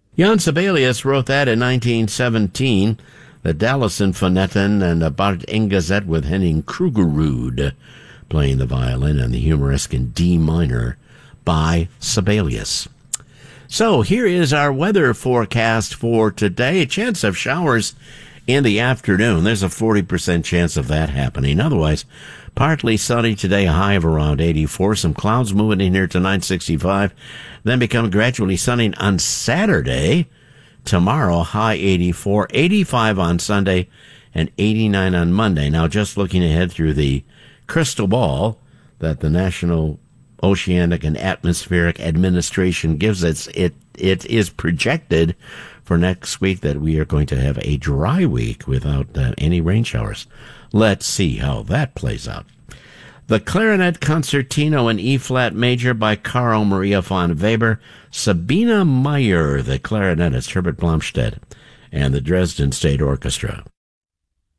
Jan Sibelius wrote that in 1917. The Dallas Sinfonietten and Bart Engazet with Henning Krugerud playing the violin and the humoresque in D minor by Sibelius. So here is our weather forecast for today. A chance of showers in the afternoon. There's a 40% chance of that happening. Otherwise, partly sunny today, a high of around 84. Some clouds moving in here to 965. Then become gradually sunny on Saturday. Tomorrow, high 84, 85 on Sunday, and 89 on Monday. Now, just looking ahead through the crystal ball that the National Oceanic and Atmospheric Administration gives us, it is projected for next week that we are going to have a dry week without any rain showers. Let's see how that plays out. The Clarinet Concertino in E-flat major by Karl Maria von Weber, Sabina Meyer, the clarinetist, Herbert Blomstedt, and the Dresden State Orchestra.